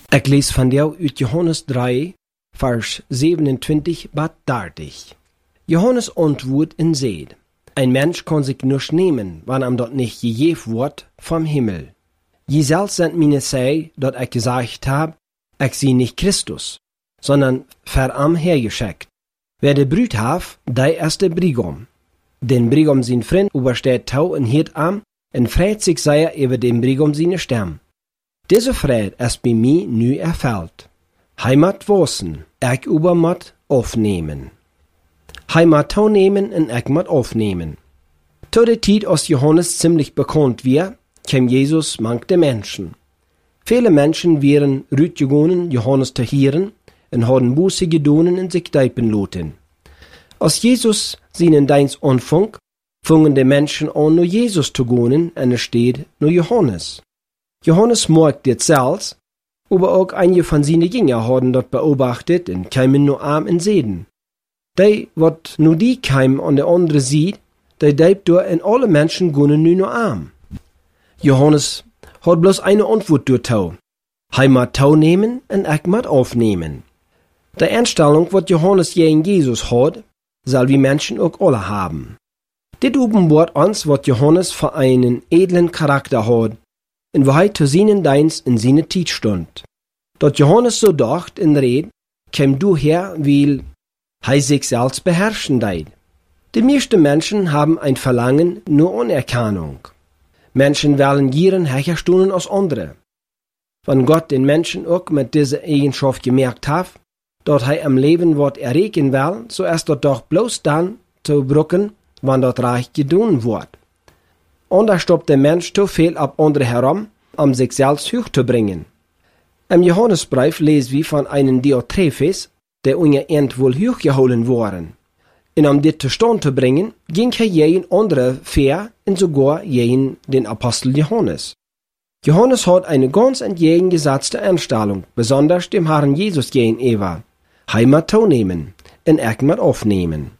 Ik lees van jou uit Johannes 3, vers 27 bis 30. Johannes antwoordt en zegt, ein Mensch kann sich nichts nehmen, wann ihm dat nicht gegeben wird vom Himmel. Je selbst sind mir sei, dat ich gesagt hab, ich sei nicht Christus, sondern ver am hergeschickt. Wer de Brüd haf, der ist der Brigom. Den Brigom sein Freund übersteht tau en hiert am, en freut sich sehr über den Brigom seine Stamm. Diese Freude ist bei mir nu erfüllt. Heimat wossen, ich übermat aufnehmen. Heimat tau nehmen en ich mat aufnehmen. Zu der Zeit, als Johannes ziemlich bekannt wir, kam Jesus mankte Menschen. Viele Menschen wären rütgegangen, Johannes zu hören, en hadden Buße gedonen en sich deipen loten. Als Jesus seinen Dienst anfing, fingen die Menschen an, nur Jesus zu gehen, en er steht nur Johannes. Johannes merkt dit selbst, aber auch einige von seinen Jüngern hadden dort beobachtet en kämen nur arm en seden. Die, wat nur die kämen an der andere sieht, die deibt door en alle Menschen gunnen nu nur arm. Johannes hat bloß eine Antwort durch tau. Heimat tau nehmen en ich mat aufnehmen. Die Einstellung, wat Johannes gegen Jesus hat, soll wie Menschen auch alle haben. Dit openbaart uns, wat Johannes für einen edlen Charakter hat, in wo zu seinen Dienst in seine Zeit stund. Dort Johannes so dacht in red, käm du her, weil sich selbst beherrschen deit. Die meisten Menschen haben ein Verlangen nur Anerkennung. Menschen wollen gieren herstunden als andere. Wenn Gott den Menschen auch mit dieser Eigenschaft gemerkt hat, dort am Leben wird erregen will, so ist dort doch bloß dann zu brücken, wann dort reich gedun wird. Und da stoppt der Mensch zu viel ab andere herum, um sich selbst hoch zu bringen. Im Johannesbrief lesen wir von einem Diotrephes, der ungeehrt wohl hochgeholen worden. Und um dit zustande zu bringen, ging er jeden andere fair und sogar jeden den Apostel Johannes. Johannes hat eine ganz entgegengesetzte Einstellung, besonders dem Herrn Jesus gegenüber. Heimat tau nehmen, en ich mat aufnehmen.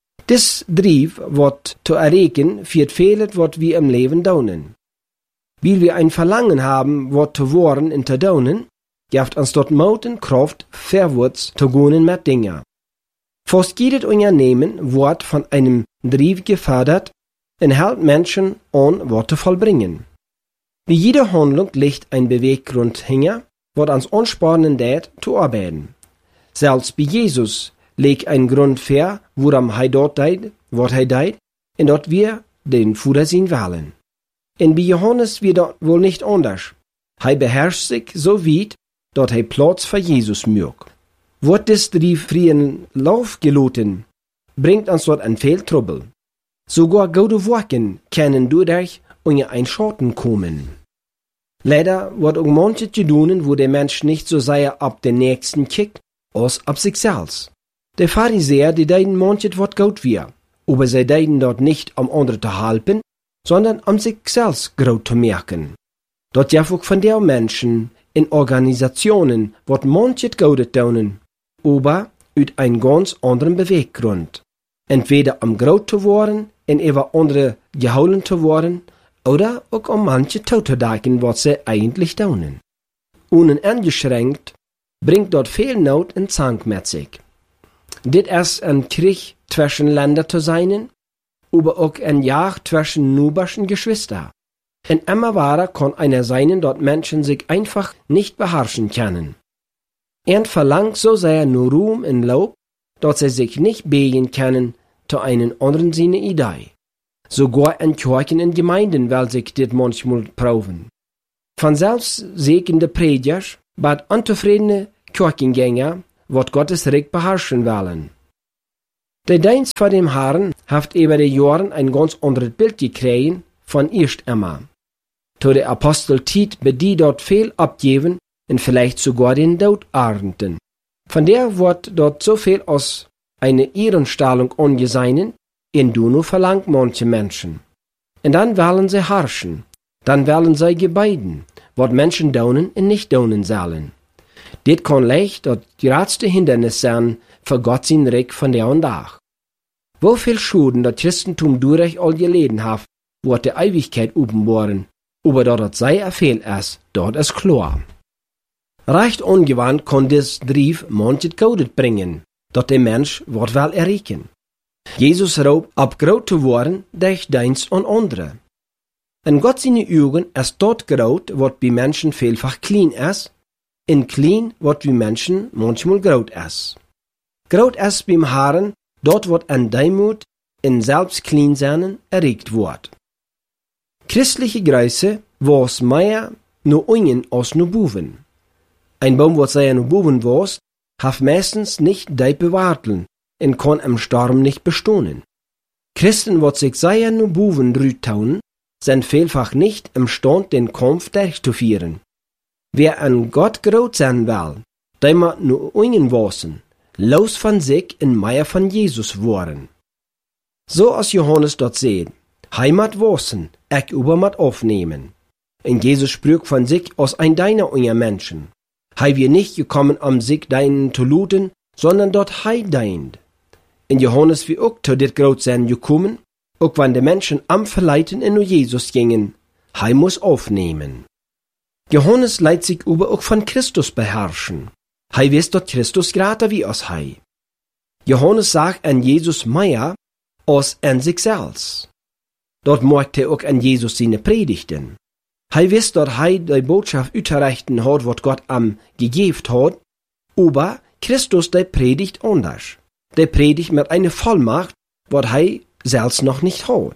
Dis Drief wird zu erregen, führt vieles, wat wir im Leben daunen. Weil wir ein Verlangen haben, wat zu worden und zu daunen, gibt uns dort Mut und Kraft, vorwärts zu gehen mit Dingen. Fast jedes Unternehmen wird von einem Drief gefördert und hält Menschen an, wat zu vollbringen. Wie jede Handlung liegt ein Beweggrund hinter, wat uns anspornen lässt, zu arbeiten. Selbst bei Jesus liegt ein Grund vor, worum er dort deit, wat er deit, und dort wir den Fuder sein wollen. Und bei Johannes wird dort wohl nicht anders. Er beherrscht sich so weit, dort er Platz für Jesus mögt. Wird des Drief freien Lauf geloten, bringt uns dort ein viel Trouble. Sogar gute Worte können dadurch unter ein Schatten kommen. Leider wird auch manche zu tun, wo der Mensch nicht so sehr ab den Nächsten kickt, als ab sich selbst. Der Pharisäer, die deiden manches wat gut wir, aber sie deiden dort nicht, um andere zu helfen, sondern um sich selbst gut zu merken. Dort ja auch von der Menschen in Organisationen wat manches Gutes tun, aber uit ein ganz anderen Beweggrund. Entweder um groß zu werden, und über andere geholen zu werden, oder auch um manche zu denken, was sie eigentlich tun. Uneingeschränkt bringt dort viel Not und Zank mit sich. Dit ist ein Krieg zwischen Ländern zu sein, aber auch ein Jagd zwischen nuberschen Geschwistern. Und immer wahrer kann einer sein, dort Menschen sich einfach nicht beherrschen können. Er verlangt so sehr nur Ruhm und Lob, dass sie sich nicht beugen können zu einen anderen seine Idee. Sogar in Kirchen und Gemeinden will sich dit manchmal proben. Von selbstsägende Prediger, bad unzufriedene Kirchengänger, wat Gottes Reich beherrschen wollen. Der Dienst vor dem Herrn hat über die Jahren ein ganz anderes Bild gekriegt von erst immer. Zu der Apostelzeit bei die dort viel abgeben und vielleicht sogar den Tod ernten. Von der wird dort so viel als eine Ehrenstellung angesehen, in Duno verlangt manche Menschen. Und dann wollen sie herrschen, dann wollen sie gebeiden, wat Menschen daunen und nicht daunen sollen. Dit kann leicht das größte Hindernis sein für Gott sein Reich von der und Tag. Wo viel Schuden das Christentum durch all geleden hat, wird der Ewigkeit offenbaren, aber dort sei er fehl ist, dort ist klar. Recht ongewandt kon des drief manches Goudet bringen, dat de Mensch wordt wel erreiken. Jesus roep op groot te worden, durch deins und andere. In Gott seine Augen ist dort groot, wat bij Menschen vielfach klein ist, in klein, wat bij Menschen manchmal groot ist. Groot ist beim Herren, dort wat an Deimut in selbst klein sein erregt wordt. Christliche Größe was mehr no ungen als no boven. Ein Baum, wat sei no boven was, hat meistens nicht diepe Warteln und kann im Sturm nicht bestohnen. Christen, wat sich sei no boven rütauen, sind vielfach nicht imstand, den Kampf durchzuführen. Wer an Gott groß sein will, der muss no ungen wasen, los von sich in mehr von Jesus worden. So als Johannes dort seht, Heimat wasen, ich übermat aufnehmen. Und Jesus sprach von sich als ein deiner unger Menschen. Hei wir nicht gekommen, sich deinen zu looten, sondern dort hei deint. In Johannes wie auch zu dit Großsein gekommen, auch wenn die Menschen am Verleiten in Jesus gingen, hei muss aufnehmen. Johannes leiht sich über auch von Christus beherrschen. Hei wisst dort Christus grater wie aus hei. Johannes sagt an Jesus mehr als an sich selbst. Dort merkt er auch an Jesus seine Predigten. Hei wisst dort hei die Botschaft utrechten hat, wat Gott am gegeben hat, aber Christus der predigt anders. Der predigt mit einer Vollmacht, wat hei selbst noch nicht hat.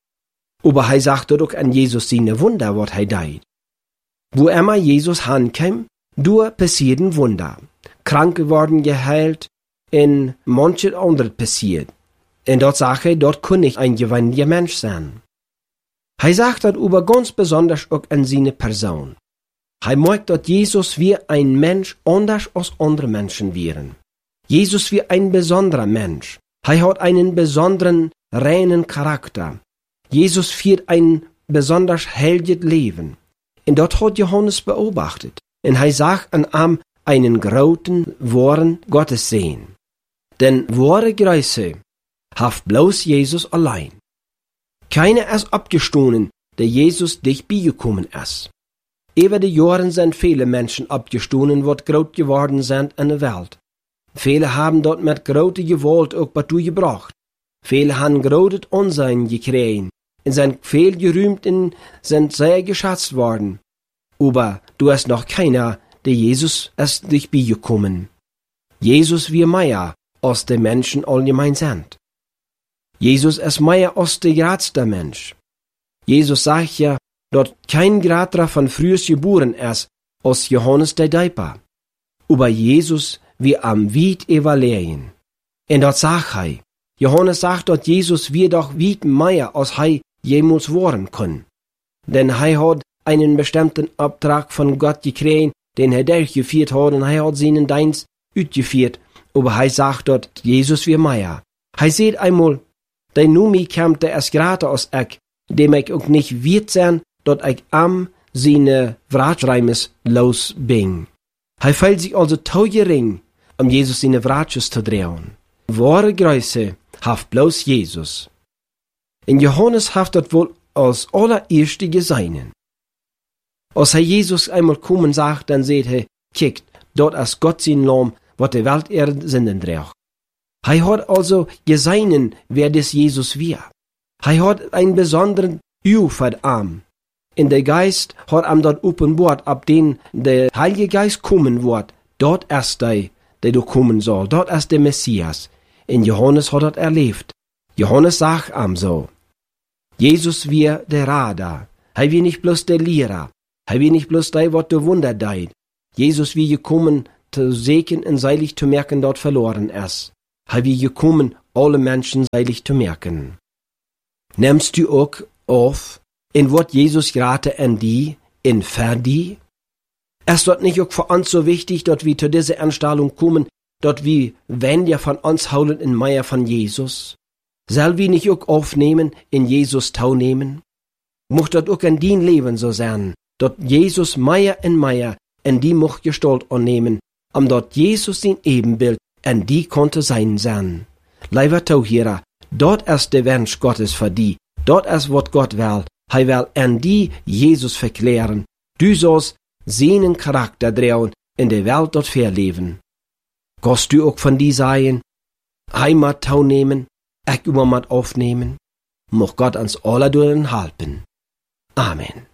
Aber hei sagt dort auch an Jesus seine Wunder, wat hei deit. Wo immer Jesus hankam, du passierten Wunder. Kranke worden geheilt, in manches andere passiert. Und dort sagt er, dort kann nicht ein gewöhnlicher Mensch sein. Hij sagt dat über ganz besonders auch an seine Person. Hij merkt dat Jesus wie ein Mensch anders als andere Menschen wären. Jesus wie ein besonderer Mensch. Hij hat einen besonderen, reinen Charakter. Jesus führt ein besonders heiliges Leben. Und dort hat Johannes beobachtet. Und hij sagt an ihm einen großen, wahren Gottes sehen. Denn wahre Größe haft bloß Jesus allein. Keiner ist abgestohlen, der Jesus dich beigekommen ist. Über die Jahren sind viele Menschen abgestohlen, wat groß geworden sind in der Welt. Viele haben dort mit großer Gewalt auch dazu gebracht. Viele haben großes Ansehen gekriegt und sind viel gerühmt und sind sehr geschätzt worden. Aber du hast noch keiner, der Jesus ist dich beigekommen. Jesus wie mehr, als die Menschen allgemein sind. Jesus ist mehr als der gradste Mensch. Jesus sagt ja, dass kein Grader von frühes geboren ist, als Johannes der Däuper. Aber Jesus wie am weit evaluieren. Und dort sagt er, Johannes sagt, dass Jesus wie doch weit mehr als er jemals worden kann. Denn er hat einen bestimmten Auftrag von Gott gekriegt, den er durchgeführt hat, und er hat seinen Dienst ausgeführt. Aber er sagt dort, Jesus wie mehr. Er sieht einmal, der Numi kämpft erst gerade als ich, dem ich auch nicht wird sein, dort ich am seine Wratschreimes los bin. Er fällt sich also zu gering, Jesus seine Wratsches zu drehen. Wahre Größe haft bloß Jesus. In Johannes haft dort wohl als allererste Geseinen. Als Jesus einmal kommen sagt, dann seht er, kickt, dort ist Gott sein Lamm, wat der Welt Sinnen dreht. Er hat also geseinen, wer des Jesus wir. Er hat einen besonderen Ufer am. In der Geist hat am dort offenbart, ab den der Heilige Geist kommen wird. Dort ist der du kommen soll. Dort ist der Messias. In Johannes hat er erlebt. Johannes sagt am so. Jesus wir der Radar. Er wie nicht bloß der Lehrer. Er wie nicht bloß der, wat der Wunder deit. Jesus wie gekommen, zu segen und seilig zu merken, dort verloren ist. Er wie gekommen, alle Menschen seilig zu merken. Nimmst du auch auf, in wat Jesus gerade an die, in Verdi? Ist dort nicht auch für uns so wichtig, dort wie zu dieser Anstellung kommen, dort wie wenn ja von uns haulen in Meier von Jesus? Soll wir nicht auch aufnehmen, in Jesus teilnehmen? Mocht dort auch in dein Leben so sein, dort Jesus Meier in die mocht Gestalt annehmen, dort Jesus sein Ebenbild en die konnte sein sein. Leiber Tauhierer, dort ist der Wunsch Gottes für die, dort ist wat Gott will. Er will an die Jesus verklären. Du sollst seinen Charakter drehen in der Welt dort verleven. Gehst du auch von die sagen, Heimat nehmen, ich immer mat aufnehmen, mocht Gott ans aller helpen. Amen.